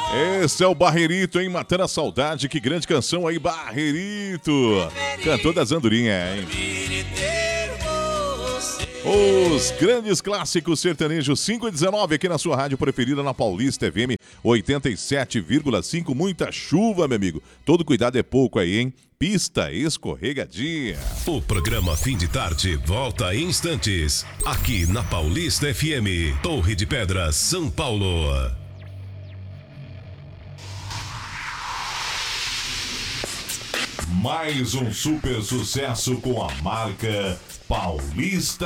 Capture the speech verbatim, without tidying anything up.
Esse é o Barrerito, hein? Matando a saudade. Que grande canção aí, Barrerito. Cantor das andorinhas, hein? Os grandes clássicos sertanejos cinco e dezenove aqui na sua rádio preferida na Paulista F M oitenta e sete vírgula cinco. Muita chuva, meu amigo. Todo cuidado é pouco aí, hein? Pista escorregadia. O programa Fim de Tarde volta em instantes. Aqui na Paulista F M, Torre de Pedras, São Paulo. Mais um super sucesso com a marca Paulista